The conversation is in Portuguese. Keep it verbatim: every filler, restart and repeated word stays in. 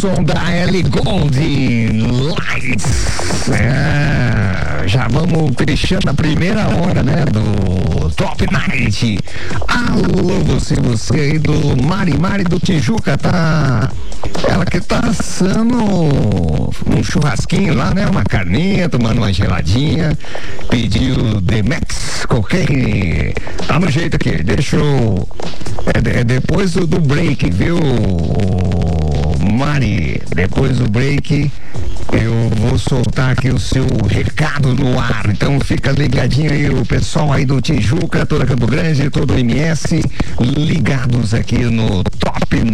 som da Ellie Goulding, Lights. É, já vamos fechando a primeira hora, né, do Top Night. Alô, você, você aí do Mari, Mari do Tijuca, tá? Ela que tá assando um churrasquinho lá, né? Uma carninha, tomando uma geladinha. Pediu The Max Cocaine. Tá no jeito aqui, deixa eu... É, é depois do, do break, viu, Mari? Depois do break eu vou soltar aqui o seu recado no ar. Então fica ligadinho aí, o pessoal aí do Tijuca, toda Campo Grande, todo o M S, ligados aqui no Top